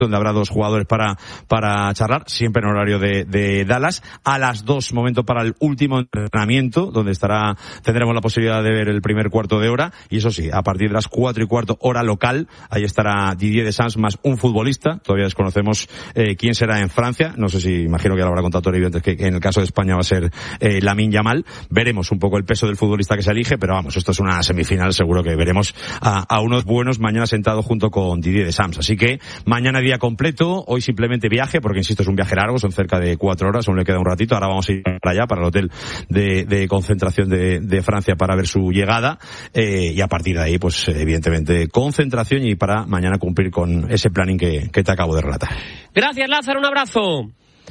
donde habrá 2 jugadores para charlar, siempre en horario de Dallas. A las 2, momento para el último entrenamiento, donde tendremos la posibilidad de ver el primer cuarto de hora, y eso sí, a partir de las 4:15 hora local, ahí estará Didier Deschamps más un futbolista. Todavía desconocemos quién será en Francia, no sé si, imagino que ya lo habrá contado Toribio antes, que en el caso de España va a ser Lamine Yamal. Veremos un poco el peso del futbolista que se elige, pero vamos, esto es una semifinal, seguro que veremos a unos buenos mañana sentados junto con Didier Deschamps. Así que mañana día completo, hoy simplemente viaje, porque insisto, es un viaje largo, son cerca de 4 horas, aún le queda un ratito. Ahora vamos a ir para allá, para el hotel de concentración de Francia, para ver su llegada, y a partir de ahí, pues evidentemente concentración, y para mañana cumplir con ese planning que te acabo de relatar. Gracias, Lázaro, un abrazo.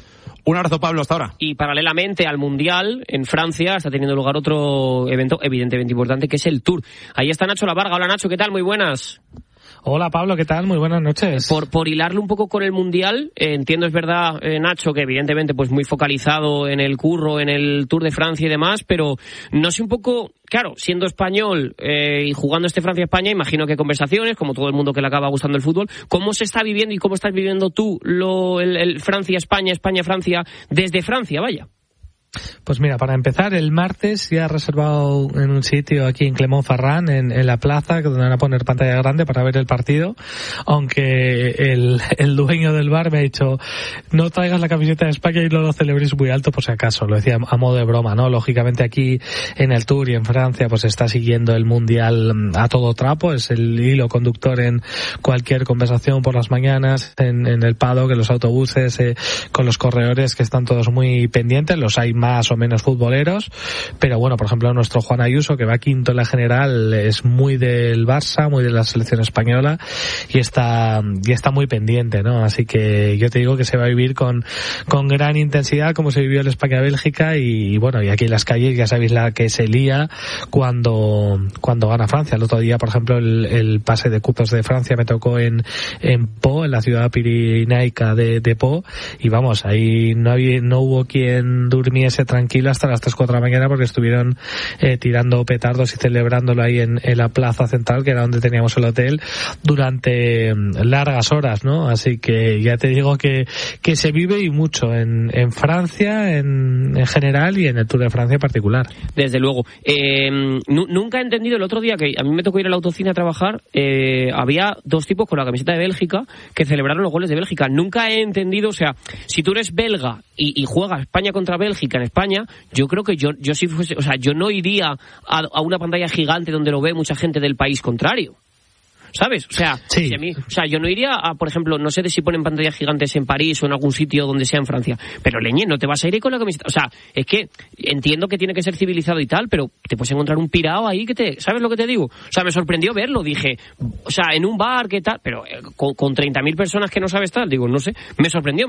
Un abrazo, Pablo, hasta ahora. Y paralelamente al Mundial, en Francia está teniendo lugar otro evento evidentemente importante, que es el Tour. Ahí está Nacho Lavarga. Hola, Nacho, ¿qué tal? Muy buenas. Hola, Pablo, ¿qué tal? Muy buenas noches. Por hilarlo un poco con el Mundial, entiendo, es verdad, Nacho, que evidentemente pues muy focalizado en el curro, en el Tour de Francia y demás, pero no sé un poco, claro, siendo español y jugando este Francia-España, imagino que conversaciones, como todo el mundo que le acaba gustando el fútbol, ¿cómo se está viviendo y cómo estás viviendo tú el Francia-España, España-Francia, desde Francia, vaya? Pues mira, para empezar, el martes ya he reservado en un sitio aquí en Clermont-Ferrand, en la plaza, donde van a poner pantalla grande para ver el partido, aunque el dueño del bar me ha dicho, no traigas la camiseta de España y no lo celebréis muy alto por si acaso. Lo decía a modo de broma, ¿no? Lógicamente aquí en el Tour y en Francia pues está siguiendo el Mundial a todo trapo, es el hilo conductor en cualquier conversación por las mañanas, en el paddock, en los autobuses, con los corredores, que están todos muy pendientes. Los hay más o menos futboleros, pero bueno, por ejemplo, nuestro Juan Ayuso, que va quinto en la general, es muy del Barça, muy de la selección española, y está muy pendiente, ¿no? Así que yo te digo que se va a vivir con gran intensidad, como se vivió el España-Bélgica, y bueno, y aquí en las calles ya sabéis la que se lía cuando gana Francia. El otro día, por ejemplo, el pase de cupos de Francia me tocó en Pau, en la ciudad pirinaica de Pau, y vamos, ahí no hubo quien durmiese tranquilo hasta las 3-4 de la mañana, porque estuvieron tirando petardos y celebrándolo ahí en la plaza central, que era donde teníamos el hotel, durante largas horas, ¿no? Así que ya te digo que se vive, y mucho en Francia en general, y en el Tour de Francia en particular. Desde luego. Nunca he entendido, el otro día que a mí me tocó ir a la autocine a trabajar, había 2 tipos con la camiseta de Bélgica que celebraron los goles de Bélgica. Nunca he entendido, o sea, si tú eres belga y juegas España contra Bélgica en España, yo creo que yo si fuese, o sea, yo no iría a una pantalla gigante donde lo ve mucha gente del país contrario, ¿sabes? O sea, sí. Yo no iría a, por ejemplo, no sé si ponen pantallas gigantes en París o en algún sitio donde sea en Francia, pero leñe, no te vas a ir ahí con la camiseta. O sea, es que entiendo que tiene que ser civilizado y tal, pero te puedes encontrar un pirao ahí ¿sabes lo que te digo? O sea, me sorprendió verlo, dije, o sea, en un bar, ¿qué tal? Pero con 30.000 personas que no sabes tal, digo, no sé, me sorprendió.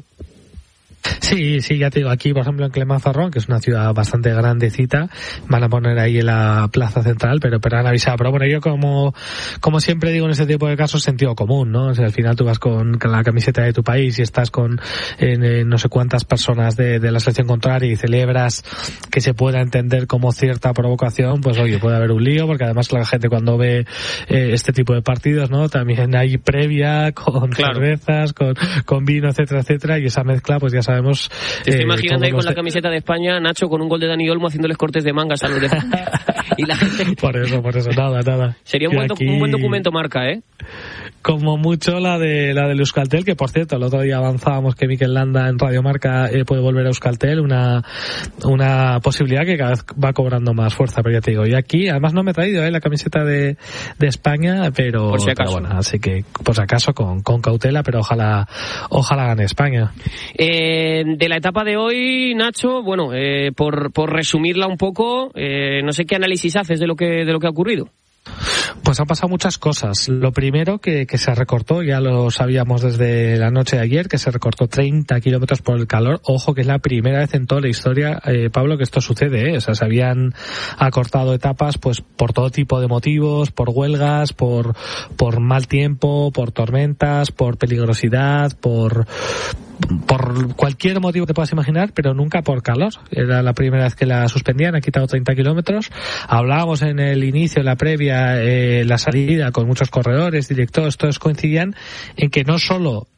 Sí, ya te digo, aquí por ejemplo en Clermont-Ferrand, que es una ciudad bastante grandecita, van a poner ahí en la plaza central, pero han avisado. Pero bueno, yo como siempre digo en este tipo de casos, sentido común, ¿no? O sea, al final tú vas con la camiseta de tu país y estás con no sé cuántas personas de la selección contraria y celebras que se pueda entender como cierta provocación, pues oye, puede haber un lío, porque además la gente cuando ve este tipo de partidos, ¿no? También hay previa con cervezas, con vino, etcétera, y esa mezcla pues ya sabemos. Te estoy imaginando ahí con la camiseta de España, Nacho, con un gol de Dani Olmo haciéndoles cortes de mangas a los de y la gente... Por eso, nada. Sería un buen documento marca, ¿eh? Como mucho la de Euskaltel, que por cierto, el otro día avanzábamos que Mikel Landa en Radio Marca puede volver a Euskaltel, una posibilidad que cada vez va cobrando más fuerza, pero ya te digo, y aquí, además no me he traído la camiseta de España, pero, por si acaso. Pero bueno, así que, por si acaso, con cautela, pero ojalá gane España. De la etapa de hoy, Nacho, bueno, por resumirla un poco, no sé qué análisis haces de lo que ha ocurrido. Pues han pasado muchas cosas. Lo primero que se recortó, ya lo sabíamos desde la noche de ayer, que se recortó 30 kilómetros por el calor. Ojo, que es la primera vez en toda la historia, Pablo, que esto sucede, O sea, se habían acortado etapas pues por todo tipo de motivos, por huelgas, por mal tiempo, por tormentas, por peligrosidad, por por cualquier motivo que puedas imaginar, pero nunca por calor. Era la primera vez que la suspendían, ha quitado 30 kilómetros. Hablábamos en el inicio, en la previa, la salida con muchos corredores, directores, todos coincidían en que no solo